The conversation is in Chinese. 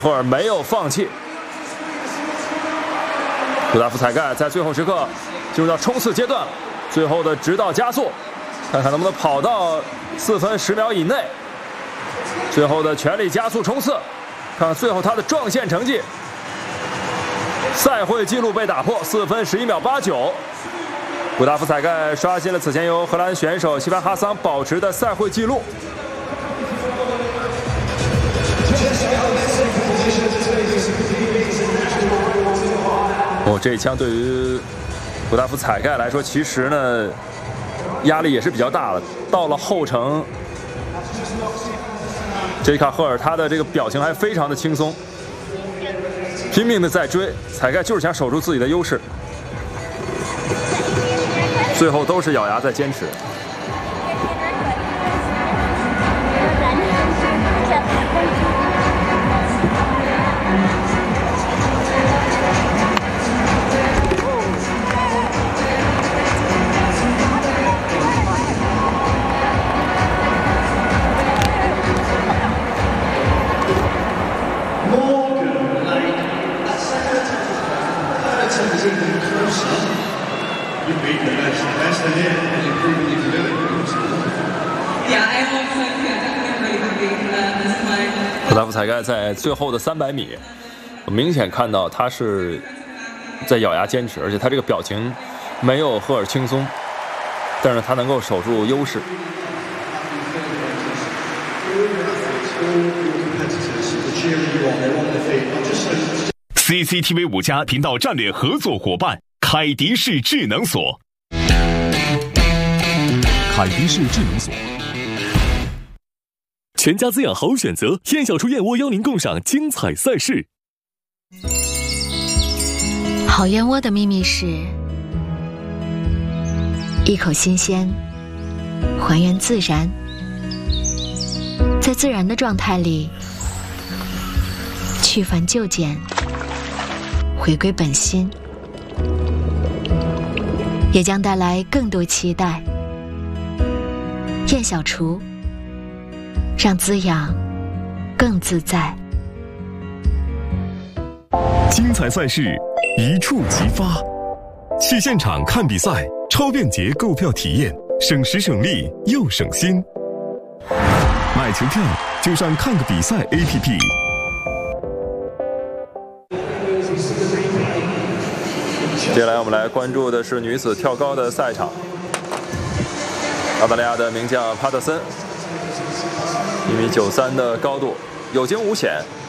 赫尔没有放弃。古达夫采盖在最后时刻进入到冲刺阶段，最后的直道加速，看看能不能跑到4分10秒以内。最后的全力加速冲刺，看看最后他的撞线成绩。赛会纪录被打破，4分11秒89。古达夫采盖刷新了此前由荷兰选手西班哈桑保持的赛会纪录。这一枪对于古达夫采盖来说，其实呢压力也是比较大的。到了后程，杰西卡·赫尔他的这个表情还非常的轻松，拼命的在追。采盖就是想守住自己的优势，最后都是咬牙在坚持。古达夫采盖在最后的300米，我明显看到他是在咬牙坚持，而且他这个表情没有赫尔轻松，但是他能够守住优势。 CCTV 5家频道战略合作伙伴凯迪士智能锁。 凯迪士智能锁，全家滋养好选择。燕小厨燕窝邀您共赏精彩赛事。 好燕窝的秘密是一口新鲜，还原自然，在自然的状态里去繁就简，回归本心，也将带来更多期待。燕小厨，让滋养更自在。 精彩赛事一触即发，去现场看比赛，超便捷购票体验，省时省力又省心。买球票就上看个比赛 APP。 接下来我们来关注的是女子跳高的赛场。澳大利亚的名将帕特森，1.93米的高度，有惊无险。